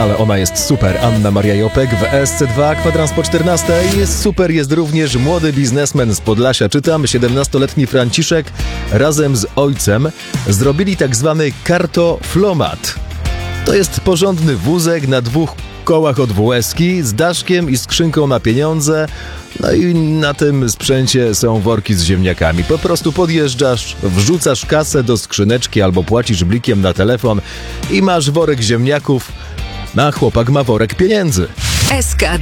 ale ona jest super. Anna Maria Jopek w SC2, kwadrans po 14. Super jest również młody biznesmen z Podlasia. Czytam, 17-letni Franciszek razem z ojcem zrobili tak zwany kartoflomat. To jest porządny wózek na 2 kołach od WS-ki z daszkiem i skrzynką na pieniądze. No i na tym sprzęcie są worki z ziemniakami. Po prostu podjeżdżasz, wrzucasz kasę do skrzyneczki albo płacisz blikiem na telefon i masz worek ziemniaków, a chłopak ma worek pieniędzy. SK2